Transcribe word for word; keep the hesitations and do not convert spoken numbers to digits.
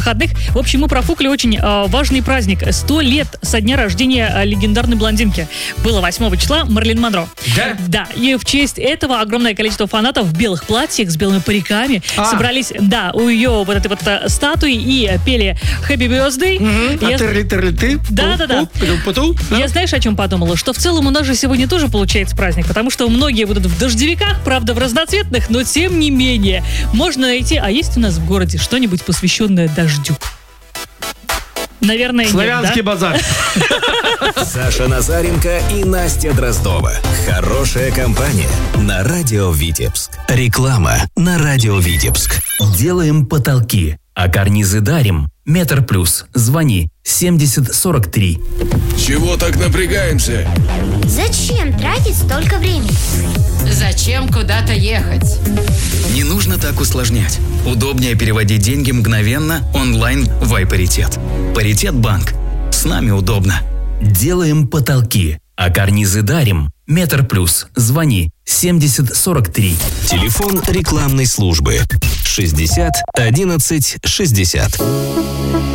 выходных. В общем, мы профукали очень э, важный праздник. Сто лет со дня рождения э, легендарной блондинки. Было восьмого числа, Мэрилин Монро. Да? Да. И в честь этого огромное количество фанатов в белых платьях с белыми париками а. собрались, да, у ее вот этой вот э, статуи и пели Happy Birthday. Угу. Я... А ты, ты, ты, да, да, да. да. Я знаешь, о чем подумала? Что в целом у нас же сегодня тоже получается праздник, потому что многие будут в дождевиках, правда, в разноцветных, но тем не менее можно найти. А есть у нас в городе что-нибудь, посвященное дождю? Наверное, Славянский нет, да? базар. Саша Назаренко и Настя Дроздова. Хорошая компания на радио Витебск. Реклама на радио Витебск. Делаем потолки, а карнизы дарим. Метр плюс. Звони семьдесят сорок три. Чего так напрягаемся? Зачем тратить столько времени? Зачем куда-то ехать? Не нужно так усложнять. Удобнее переводить деньги мгновенно онлайн в iParитет. Паритет банк. С нами удобно. Делаем потолки, а карнизы дарим. Метр плюс. Звони семьдесят сорок три. Телефон рекламной службы шестьдесят одиннадцать шестьдесят.